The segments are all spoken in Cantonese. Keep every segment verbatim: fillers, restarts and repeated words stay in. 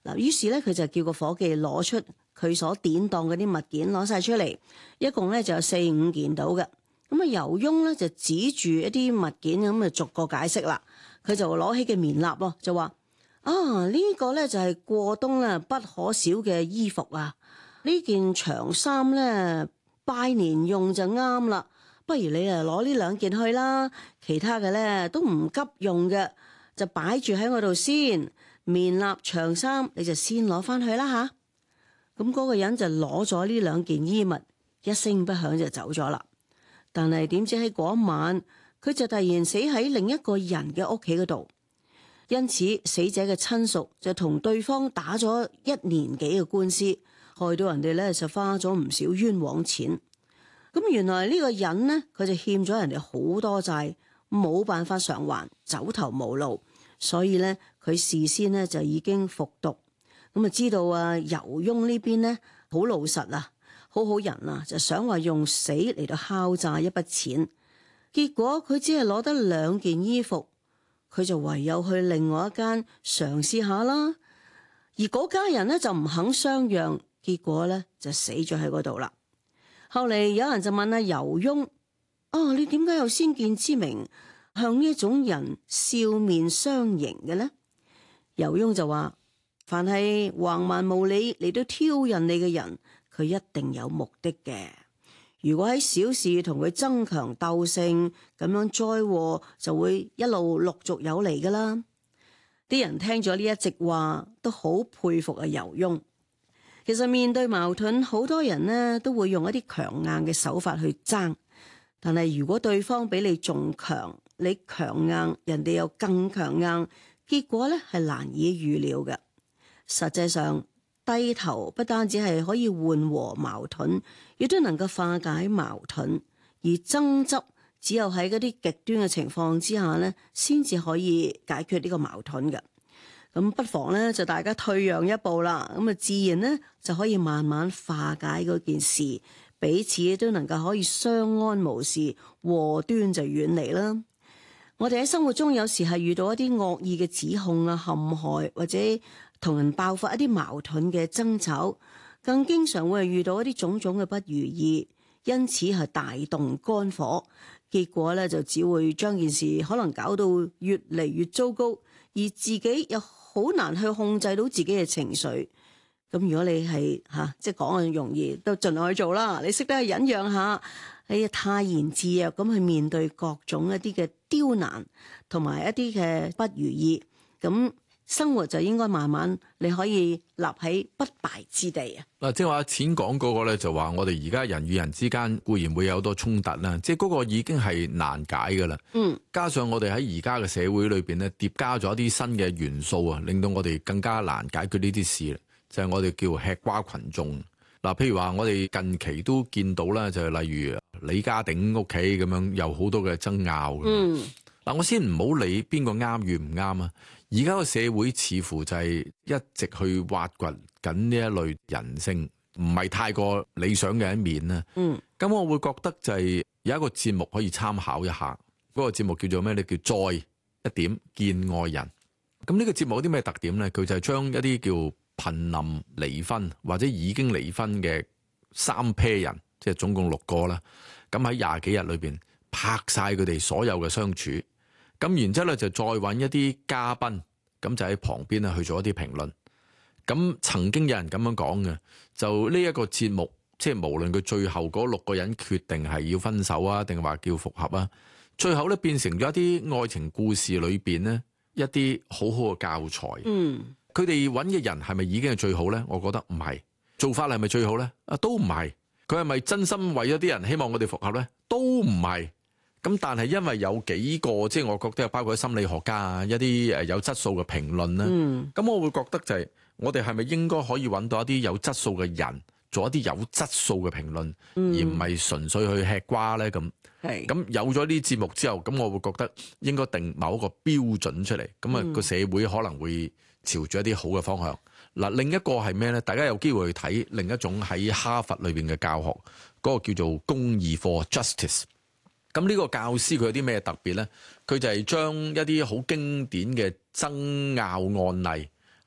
嗱，於是咧佢就叫個伙計攞出佢所典當嗰啲物件攞晒出嚟，一共咧就有四五件到嘅。咁啊，尤翁咧就指住一啲物件咁啊，逐個解釋啦。佢就攞起嘅棉衲喎，就話：啊，呢個咧就係過冬啊不可少嘅衣服啊！呢件長衫咧拜年用就啱啦，不如你啊攞呢兩件去啦，其他嘅咧都唔急用嘅，就擺住喺我度先。棉衲長衫你就先攞翻去啦吓。咁嗰個人就攞咗呢兩件衣物，一聲不響就走咗啦。但係點知喺嗰晚，佢就突然死喺另一個人嘅屋企嗰度，因此死者嘅親屬就同對方打咗一年幾嘅官司，害到人哋咧就花咗唔少冤枉錢。咁原來呢個人呢，佢就欠咗人哋好多債，冇辦法償還，走投無路，所以咧佢事先呢就已經服毒。咁啊知道啊尤翁呢邊呢好老實啊，好好人啊，就想話用死嚟到敲詐一筆錢。結果佢只係攞得兩件衣服，佢就唯有去另外一間嘗試下啦。而嗰家人呢，就唔肯相讓，結果呢，就死咗喺嗰度啦。後嚟有人就問阿尤翁：哦，你點解有先見之明，向呢種人笑面相迎嘅呢？尤翁就話：凡係橫蠻無理嚟到挑釁你嘅人，佢一定有目的嘅。如果喺小事同佢爭強鬥勝，咁樣災禍就會一路陸續有嚟噶啦。啲人聽咗呢一席話，都好佩服阿尤翁。其實面對矛盾，好多人呢都會用一啲強硬嘅手法去爭，但係如果對方比你仲強，你強硬，人哋又更強硬，結果呢係難以預料嘅。實際上，低頭不單止係可以緩和矛盾，亦都能夠化解矛盾。而爭執只有喺嗰啲極端嘅情況之下呢，先至可以解決呢個矛盾嘅。咁不妨呢，就大家退讓一步啦，咁啊自然呢，就可以慢慢化解嗰件事，彼此都能夠可以相安無事，禍端就遠離啦。我哋喺生活中有時係遇到一啲惡意嘅指控啊、陷害，或者同人爆發一啲矛盾嘅爭吵，更經常會係遇到一啲種種嘅不如意，因此係大動肝火，結果咧就只會將件事可能搞到越嚟越糟糕，而自己又好難去控制到自己嘅情緒。咁如果你係吓，即係講嘅容易，都盡量去做啦。你識得去忍讓下，哎呀，泰然自若咁去面對各種一啲嘅刁難，同埋一啲嘅不如意，咁生活就應該慢慢你可以立喺不敗之地啊！ 嗱，即係話錢講嗰個咧，就話我哋而家人與人之間固然會有好多衝突啦，即係嗰個已經係難解噶啦。嗯，加上我哋喺而家嘅社會裏邊咧，疊加咗一啲新嘅元素啊，令到我哋更加難解決呢啲事。就係我哋叫吃瓜群眾。嗱，譬如話我哋近期都見到啦，就係例如李家鼎屋企咁樣有好多嘅爭拗。嗯，嗱，我先唔好理邊個啱與唔啱啊。而家個社會似乎就係一直去挖掘緊呢一類人性唔係太過理想嘅一面啦。嗯，咁我會覺得就係有一個節目可以參考一下，嗰個節目叫做咩咧？叫再一點見愛人。咁呢個節目有啲咩特點咧？佢就係將一啲叫瀕臨離婚或者已經離婚嘅三 pair 人，即係總共六個啦。咁喺廿幾日裏邊拍晒佢哋所有嘅相處，咁然之後咧就再揾一啲嘉賓，咁就喺旁邊咧去做一啲評論。咁曾經有人咁樣講嘅，就呢一個節目，即係無論佢最後嗰六個人決定係要分手啊，定係話叫復合啊，最後咧變成咗一啲愛情故事裏邊呢一啲好好嘅教材。嗯。佢哋揾嘅人係咪已經係最好呢？我覺得唔係。做法係咪最好呢？啊，都唔係。佢係咪真心為咗啲人希望我哋復合呢？都唔係。咁但係因為有幾個，即係我覺得包括心理學家啊，一啲誒有質素嘅評論啦。咁、嗯、我會覺得就係我哋係咪應該可以揾到一啲有質素嘅人，做一啲有質素嘅評論，嗯、而唔係純粹去吃瓜呢？咁咁有咗呢啲節目之後，咁我會覺得應該定某一個標準出嚟。咁啊個社會可能會朝住一啲好嘅方向。嗱，另一個係咩呢？大家有機會去睇另一種喺哈佛裏邊嘅教學，嗰、嗰個叫做公義課 Justice。咁呢個教師佢有啲咩特別呢？佢就係將一啲好經典嘅爭拗案例，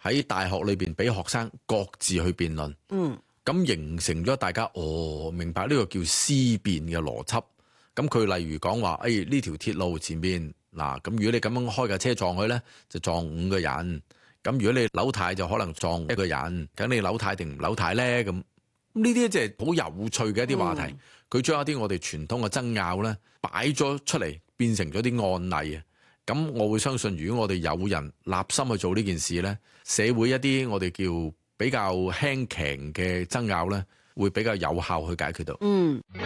喺大學裏邊俾學生各自去辯論。 嗯， 咁形成咗大家哦明白呢個叫思辨嘅邏輯。咁佢例如講話，誒呢條鐵路前邊嗱，咁如果你咁樣開架車撞佢咧，就撞五個人。咁如果你扭軚就可能撞一個人。咁你扭軚定唔扭軚咧？咁呢啲即係好有趣嘅一啲話題。佢將、嗯、一啲我哋傳統嘅爭拗咧擺咗出嚟，變成咗啲案例啊。咁我會相信，如果我哋有人立心去做呢件事咧，社會一啲我哋叫比較輕強嘅爭拗咧，會比較有效去解決到。 嗯。